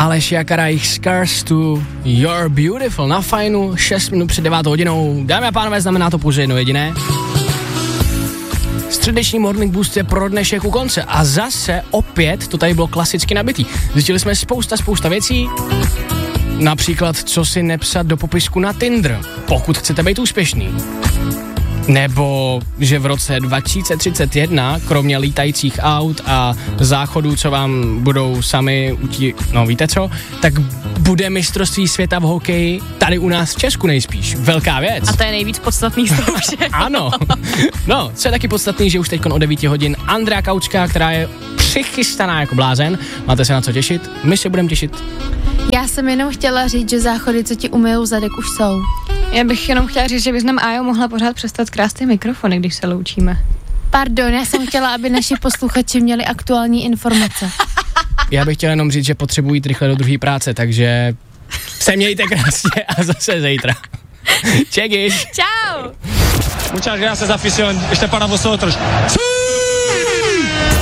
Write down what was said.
Aleš Jakara, jich Scars to You're Beautiful na Fajnu, 6 minut před 9 hodinou. Dámy a pánové, znamená to pouze jedno jediné. Středeční Morning Boost je pro dnešek u konce a zase opět to tady bylo klasicky nabitý. Zjistili jsme spousta věcí, například co si nepsat do popisku na Tinder, pokud chcete být úspěšný. Nebo že v roce 2031, kromě lítajících aut a záchodů, co vám budou sami no víte co, tak bude mistrovství světa v hokeji tady u nás v Česku nejspíš. Velká věc. A to je nejvíc podstatný z toho všeho. Ano. No, co je taky podstatný, že už teď od 9 hodin Andrea Kaučka, která je přichystaná jako blázen. Máte se na co těšit? My se budeme těšit. Já jsem jenom chtěla říct, že záchody, co ti umyjou zadek, už jsou. Já bych jenom chtěla říct, že bys nám Ájo mohla pořád přestat krást ty mikrofony, když se loučíme. Pardon, já jsem chtěla, aby naši posluchači měli aktuální informace. Já bych chtěla jenom říct, že potřebuji jít rychle do druhé práce, takže se mějte krásně a zase zítra. Čekiš. Čau. Muchas gracias, afición. Este para vosotros.